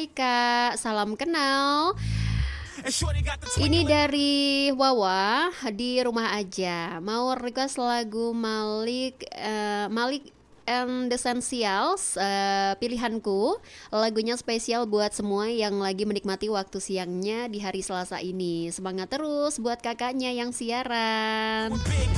Hai Kak, salam kenal. Ini dari Wawa di rumah aja. Mau request lagu Malik and the Essentials, pilihanku. Lagunya spesial buat semua yang lagi menikmati waktu siangnya di hari Selasa ini. Semangat terus buat kakaknya yang siaran.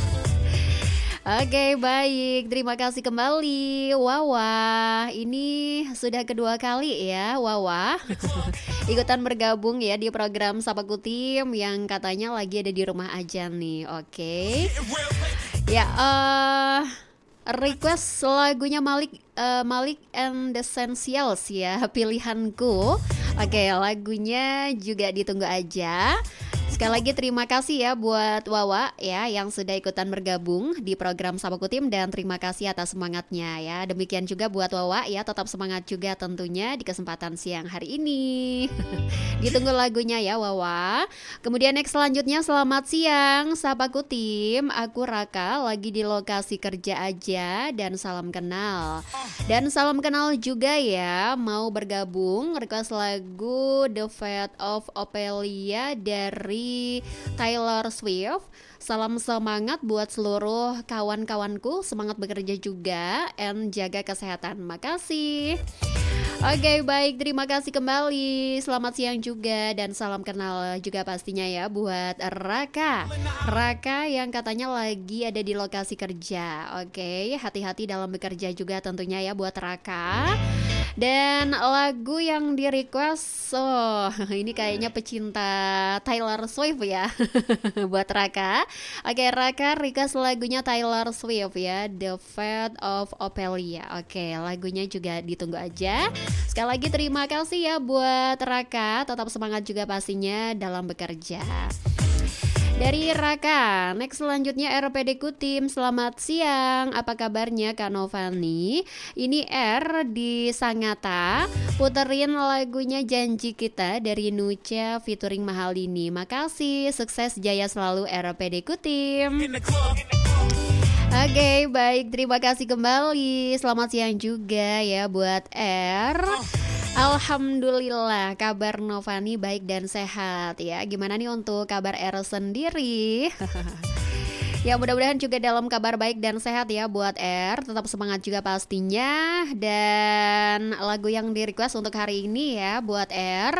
Oke, baik. Terima kasih kembali, Wawa. Ini sudah kedua kali ya, Wawa. Ikutan bergabung ya di program Sapa Kutim yang katanya lagi ada di rumah aja nih. Oke. Ya, request lagunya Malik and the Essentials ya, pilihanku. Oke, lagunya juga ditunggu aja. Sekali lagi terima kasih ya buat Wawa ya yang sudah ikutan bergabung di program Sapa Kutim, dan terima kasih atas semangatnya ya. Demikian juga buat Wawa ya, tetap semangat juga tentunya di kesempatan siang hari ini. Ditunggu lagunya ya Wawa. Kemudian next selanjutnya, selamat siang Sapa Kutim, aku Raka lagi di lokasi kerja aja dan salam kenal. Dan salam kenal juga ya, mau bergabung request lagu The Fate of Ophelia dari Taylor Swift. Salam semangat buat seluruh kawan-kawanku, semangat bekerja juga and jaga kesehatan. Makasih. Oke, baik, terima kasih kembali. Selamat siang juga dan salam kenal juga pastinya ya buat Raka yang katanya lagi ada di lokasi kerja. Oke, hati-hati dalam bekerja juga tentunya ya buat Raka. Dan lagu yang di request, ini kayaknya pecinta Taylor Swift ya. Buat Raka. Oke, Raka request lagunya Taylor Swift ya, The Fate of Ophelia. Oke, lagunya juga ditunggu aja. Sekali lagi terima kasih ya buat Raka, tetap semangat juga pastinya dalam bekerja. Dari Raka, next selanjutnya RPD Kutim. Selamat siang, apa kabarnya Kak Novani? Ini R di Sangatta. Puterin lagunya Janji Kita dari Nucha featuring Mahalini. Makasih, sukses jaya selalu RPD Kutim. Oke, baik, terima kasih kembali. Selamat siang juga ya buat R. Alhamdulillah, kabar Novani baik dan sehat ya. Gimana nih untuk kabar R sendiri? Ya, mudah-mudahan juga dalam kabar baik dan sehat ya buat R. Tetap semangat juga pastinya. Dan lagu yang di request untuk hari ini ya buat R,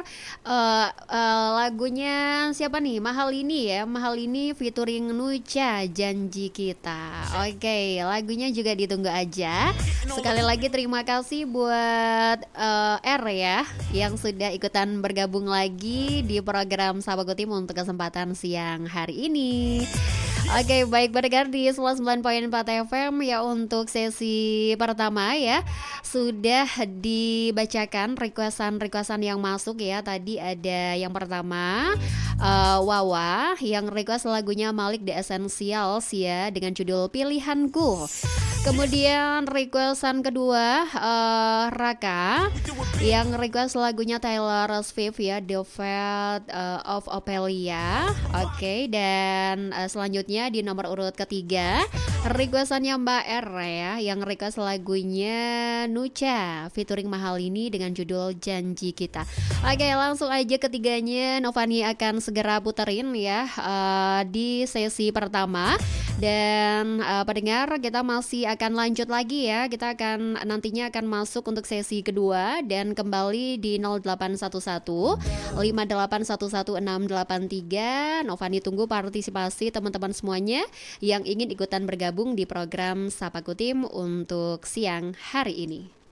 lagunya siapa nih? Mahalini ya, Mahalini featuring Nucha, Janji Kita. Oke, lagunya juga ditunggu aja. Sekali lagi terima kasih buat R ya yang sudah ikutan bergabung lagi di program Sapa Kutim untuk kesempatan siang hari ini. Oke, baik, berdengar di 99.4 FM ya. Untuk sesi pertama ya sudah dibacakan requestan yang masuk ya. Tadi ada yang pertama, Wawa yang request lagunya Malik The Essentials ya dengan judul Pilihanku. Kemudian requestan kedua, Raka yang request lagunya Taylor Swift ya, The Fate of Ophelia. Oke, dan selanjutnya di nomor urut ketiga, requestannya Mbak R ya yang request lagunya Nucha featuring Mahalini dengan judul Janji Kita. Oke, langsung aja ketiganya Novani akan segera puterin ya di sesi pertama. Dan pendengar, kita masih akan lanjut lagi ya. Kita akan nantinya akan masuk untuk sesi kedua dan kembali di 0811 5811 683. Novani tunggu partisipasi teman-teman semuanya yang ingin ikutan bergabung di program Sapa Kutim untuk siang hari ini.